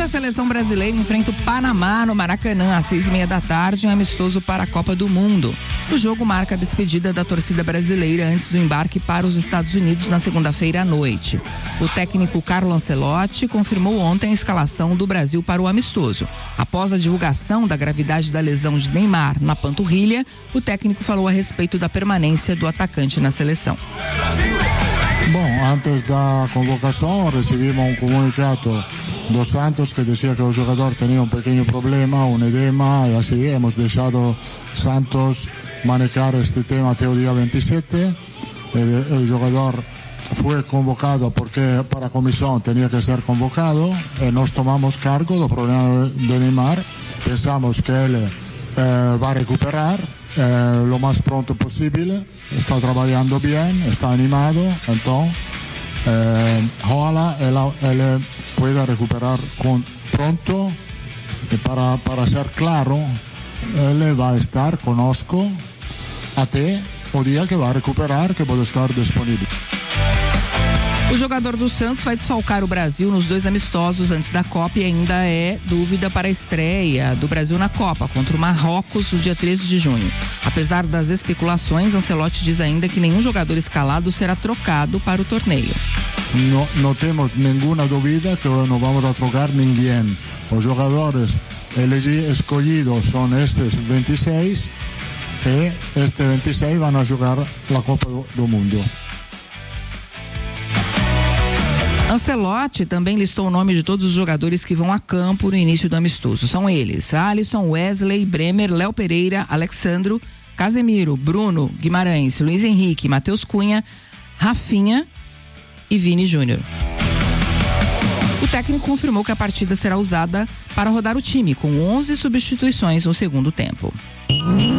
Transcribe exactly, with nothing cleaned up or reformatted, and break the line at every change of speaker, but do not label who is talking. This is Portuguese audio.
a seleção brasileira enfrenta o Panamá no Maracanã às seis e meia da tarde, em amistoso para a Copa do Mundo. O jogo marca a despedida da torcida brasileira antes do embarque para os Estados Unidos na segunda-feira à noite. O técnico Carlo Ancelotti confirmou ontem a escalação do Brasil para o amistoso. Após a divulgação da gravidade da lesão de Neymar na panturrilha, o técnico falou a respeito da permanência do atacante na seleção.
Bom, antes da convocação recebimos um comunicado do Santos que dizia que o jogador tinha um pequeno problema, um edema, e assim hemos deixado Santos manejar este tema até o dia vinte e sete. O, o jogador foi convocado porque para a comissão tinha que ser convocado e nós tomamos cargo do problema de Neymar. Pensamos que ele eh, vai recuperar Eh, lo más pronto posible, está trabajando bien, está animado, entonces eh, ojalá él, él pueda recuperar con, pronto. Y para, para ser claro, él va a estar, conozco a ti, o día que va a recuperar, que puede estar disponible.
O jogador do Santos vai desfalcar o Brasil nos dois amistosos antes da Copa e ainda é dúvida para a estreia do Brasil na Copa contra o Marrocos no dia treze de junho. Apesar das especulações, Ancelotti diz ainda que nenhum jogador escalado será trocado para o torneio.
No, não temos nenhuma dúvida que não vamos a trocar ninguém. Os jogadores escolhidos são estes vinte e seis e estes vinte e seis vão jogar a Copa do, do Mundo.
Ancelotti também listou o nome de todos os jogadores que vão a campo no início do amistoso. São eles: Alisson, Wesley, Bremer, Léo Pereira, Alexandro, Casemiro, Bruno, Guimarães, Luiz Henrique, Matheus Cunha, Rafinha e Vini Júnior. O técnico confirmou que a partida será usada para rodar o time, com onze substituições no segundo tempo.